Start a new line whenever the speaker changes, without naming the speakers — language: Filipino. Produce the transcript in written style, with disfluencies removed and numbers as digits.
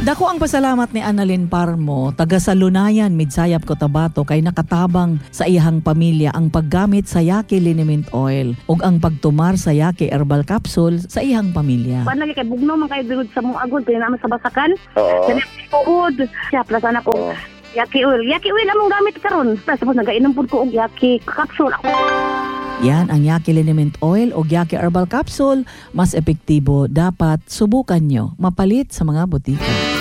Dako ang pasalamat ni Annalyn Parmo, taga Salunayan, Midsayap, Cotabato, kay nakatabang sa iyang pamilya ang paggamit sa Yaki Liniment Oil ug ang pagtumar sa Yaki Herbal Capsule sa iyang pamilya.
Kuan lagi kay bugno man kay bigod sa mong agod kay naman sa basakan.
Oo.
Kani tuhod. Siya plus anak ko. Yaki oil. Yaki oil among gamit karon. Tapos nagainom pud ko og Yaki capsule.
Yan ang Yaki Liniment Oil o Yaki Herbal Capsule. Mas epektibo, dapat subukan nyo. Mapalit sa mga butika.